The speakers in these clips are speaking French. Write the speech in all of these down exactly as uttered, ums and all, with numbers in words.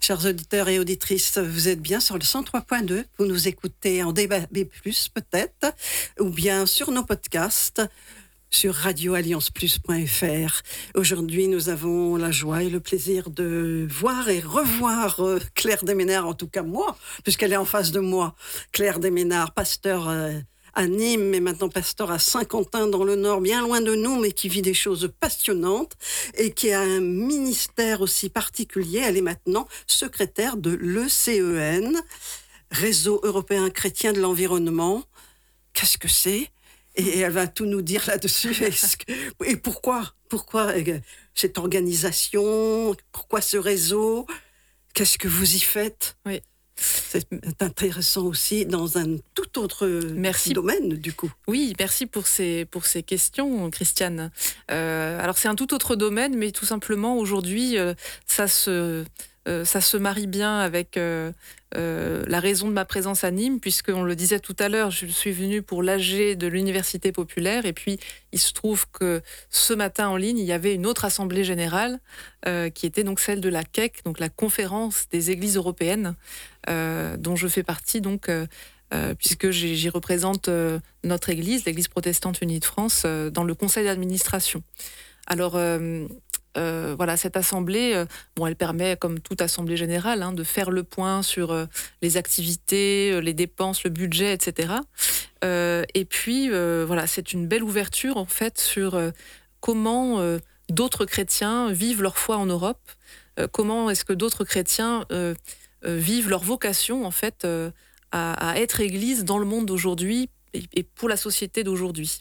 Chers auditeurs et auditrices, vous êtes bien sur le cent trois point deux. Vous nous écoutez en D A B plus, peut-être, ou bien sur nos podcasts sur radio alliance plus point f r. Aujourd'hui, nous avons la joie et le plaisir de voir et revoir euh, Claire Desménard, en tout cas moi, puisqu'elle est en face de moi. Claire Desménard, pasteur euh, à Nîmes, mais maintenant pasteur à Saint-Quentin dans le Nord, bien loin de nous, mais qui vit des choses passionnantes et qui a un ministère aussi particulier. Elle est maintenant secrétaire de l'E C E N, Réseau européen chrétien de l'environnement. Qu'est-ce que c'est ? Et elle va tout nous dire là-dessus. Et pourquoi Pourquoi cette organisation ? Pourquoi ce réseau ? Qu'est-ce que vous y faites ? Oui. C'est intéressant aussi dans un tout autre merci. domaine, du coup. Oui, merci pour ces, pour ces questions, Christiane. Euh, alors, c'est un tout autre domaine, mais tout simplement, aujourd'hui, euh, ça, se, euh, ça se marie bien avec euh, euh, la raison de ma présence à Nîmes, puisqu'on le disait tout à l'heure, je suis venue pour l'A G de l'Université populaire, et puis il se trouve que ce matin en ligne, il y avait une autre assemblée générale, euh, qui était donc celle de la C E C, donc la Conférence des Églises européennes, euh, dont je fais partie, donc... Euh, Euh, puisque j'y, j'y représente euh, notre Église, l'Église protestante unie de France, euh, dans le conseil d'administration. Alors, euh, euh, voilà, cette assemblée, euh, bon, elle permet, comme toute assemblée générale, hein, de faire le point sur euh, les activités, euh, les dépenses, le budget, et cetera. Euh, et puis, euh, voilà, c'est une belle ouverture, en fait, sur euh, comment euh, d'autres chrétiens vivent leur foi en Europe, euh, comment est-ce que d'autres chrétiens euh, euh, vivent leur vocation, en fait, euh, À, à être Église dans le monde d'aujourd'hui et, et pour la société d'aujourd'hui.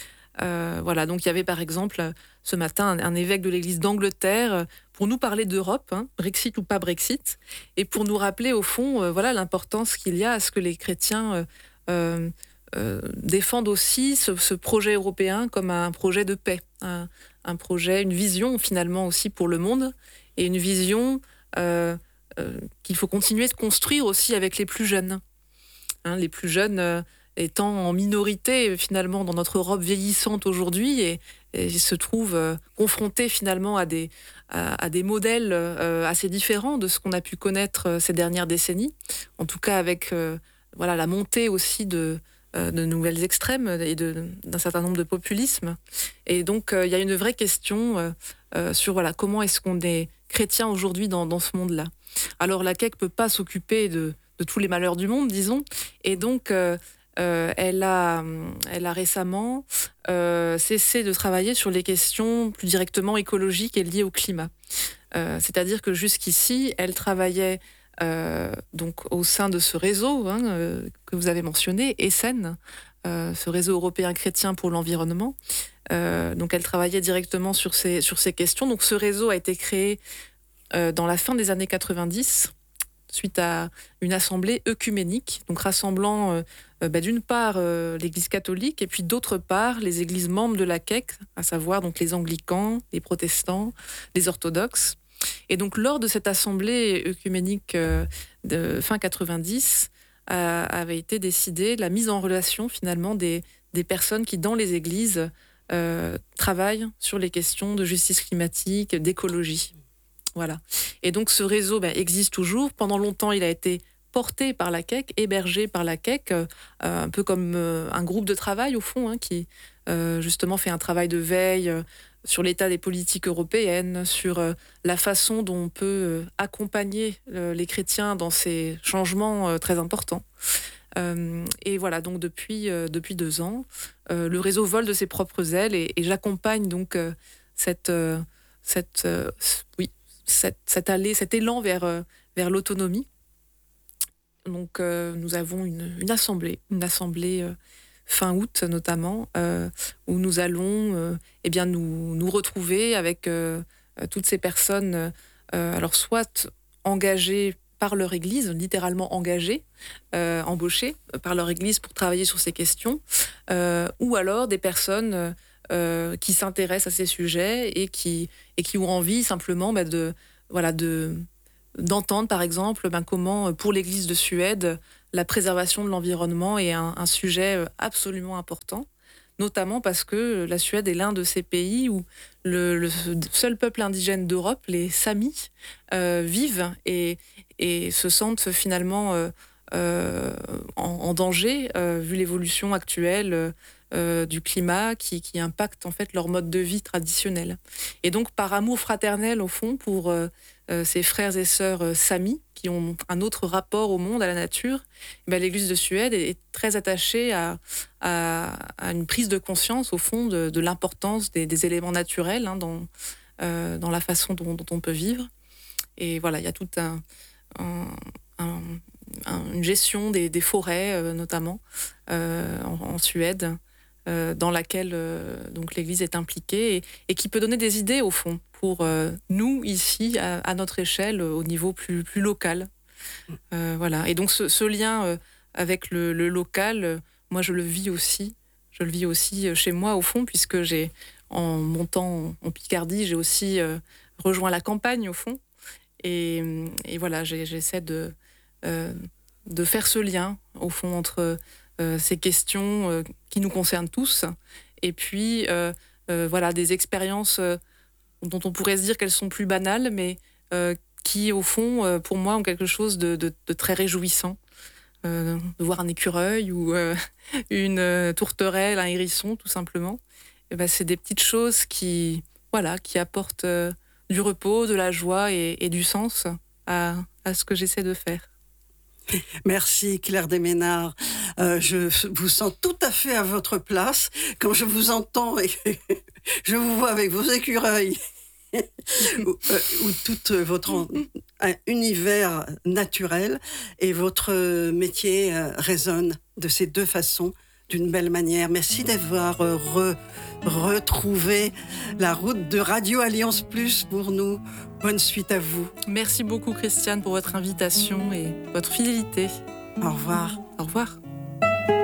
Euh, voilà, donc il y avait par exemple ce matin un, un évêque de l'Église d'Angleterre pour nous parler d'Europe, hein, Brexit ou pas Brexit, et pour nous rappeler au fond, euh, voilà, l'importance qu'il y a à ce que les chrétiens euh, euh, euh, défendent aussi ce, ce projet européen comme un projet de paix, un, un projet, une vision finalement aussi pour le monde, et une vision euh, euh, qu'il faut continuer de construire aussi avec les plus jeunes. Hein, les plus jeunes euh, étant en minorité finalement dans notre Europe vieillissante aujourd'hui et, et se trouvent euh, confrontés finalement à des, à, à des modèles euh, assez différents de ce qu'on a pu connaître euh, ces dernières décennies. En tout cas avec euh, voilà, la montée aussi de, euh, de nouvelles extrêmes et de, d'un certain nombre de populismes. Et donc il euh, y a une vraie question euh, euh, sur voilà, comment est-ce qu'on est chrétien aujourd'hui dans, dans ce monde-là. Alors la C E C ne peut pas s'occuper de de tous les malheurs du monde, disons. Et donc, euh, euh, elle, a, elle a récemment euh, cessé de travailler sur les questions plus directement écologiques et liées au climat. Euh, c'est-à-dire que jusqu'ici, elle travaillait euh, donc au sein de ce réseau hein, euh, que vous avez mentionné, E S E N, euh, ce réseau européen chrétien pour l'environnement. Euh, donc, elle travaillait directement sur ces, sur ces questions. Donc, ce réseau a été créé euh, dans la fin des années quatre-vingt-dix, suite à une assemblée œcuménique, donc rassemblant euh, euh, bah, d'une part euh, l'Église catholique et puis d'autre part les églises membres de la C E C, à savoir donc les anglicans, les protestants, les orthodoxes. Et donc lors de cette assemblée œcuménique euh, de fin quatre-vingt-dix, euh, avait été décidée la mise en relation finalement des, des personnes qui dans les églises euh, travaillent sur les questions de justice climatique, d'écologie. Voilà. Et donc ce réseau ben, existe toujours. Pendant longtemps, il a été porté par la C E C, hébergé par la C E C, euh, un peu comme euh, un groupe de travail au fond, hein, qui euh, justement fait un travail de veille euh, sur l'état des politiques européennes, sur euh, la façon dont on peut euh, accompagner euh, les chrétiens dans ces changements euh, très importants. Euh, et voilà, donc depuis, euh, depuis deux ans, euh, le réseau vole de ses propres ailes et, et j'accompagne donc euh, cette, euh, cette, euh, oui, Cette, cette allée, cet élan vers, euh, vers l'autonomie. Donc, euh, nous avons une, une assemblée, une assemblée euh, fin août notamment, euh, où nous allons euh, eh bien, nous, nous retrouver avec euh, toutes ces personnes, euh, alors soit engagées par leur église, littéralement engagées, euh, embauchées par leur église pour travailler sur ces questions, euh, ou alors des personnes euh, qui s'intéressent à ces sujets et qui, et qui ont envie simplement bah, de, voilà, de, d'entendre par exemple bah, comment pour l'Église de Suède la préservation de l'environnement est un, un sujet absolument important. notamment parce que la Suède est l'un de ces pays où le, le seul peuple indigène d'Europe, les Samis, euh, vivent et, et se sentent finalement euh, euh, en, en danger, euh, vu l'évolution actuelle euh, du climat qui, qui impacte en fait leur mode de vie traditionnel. Et donc, par amour fraternel, au fond, pour euh, euh, ces frères et sœurs euh, Samis, qui ont un autre rapport au monde, à la nature, ben, l'Église de Suède est, est très attachée à, à, à une prise de conscience, au fond, de, de l'importance des, des éléments naturels hein, dans, euh, dans la façon dont, dont on peut vivre. Et voilà, il y a toute un, un, un, un, une gestion des, des forêts, euh, notamment, euh, en, en Suède, euh, dans laquelle euh, donc l'Église est impliquée et, et qui peut donner des idées, au fond, pour euh, nous, ici, à, à notre échelle, au niveau plus, plus local. Euh, voilà. Et donc, ce, ce lien euh, avec le, le local, euh, moi, je le vis aussi. Je le vis aussi chez moi, au fond, puisque j'ai, en montant en Picardie, j'ai aussi euh, rejoint la campagne, au fond. Et, et voilà, j'ai, j'essaie de, euh, de faire ce lien, au fond, entre euh, ces questions euh, qui nous concernent tous, et puis, euh, euh, voilà, des expériences euh, dont on pourrait se dire qu'elles sont plus banales, mais euh, qui, au fond, euh, pour moi, ont quelque chose de, de, de très réjouissant. Euh, de voir un écureuil ou euh, une euh, tourterelle, un hérisson, tout simplement. Et ben, c'est des petites choses qui, voilà, qui apportent euh, du repos, de la joie et, et du sens à, à ce que j'essaie de faire. Merci Claire Desménard. Euh, je vous sens tout à fait à votre place. Quand je vous entends et je vous vois avec vos écureuils ou, euh, ou tout votre en, un univers naturel et votre métier euh, résonne de ces deux façons d'une belle manière. Merci d'avoir euh, re, retrouvé la route de Radio Alliance Plus pour nous. Bonne suite à vous. Merci beaucoup Christiane pour votre invitation et votre fidélité. Au revoir. Au revoir.